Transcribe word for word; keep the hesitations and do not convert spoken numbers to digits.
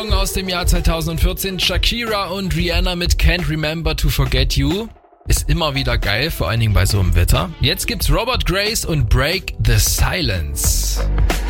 Aus dem Jahr zweitausendvierzehn, Shakira und Rihanna mit Can't Remember to Forget You. Ist immer wieder geil, vor allen Dingen bei so einem Wetter. Jetzt gibt's Robert Grace und Break the Silence.